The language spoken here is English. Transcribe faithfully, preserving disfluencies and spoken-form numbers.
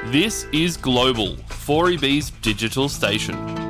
This is Global, four E B's digital station.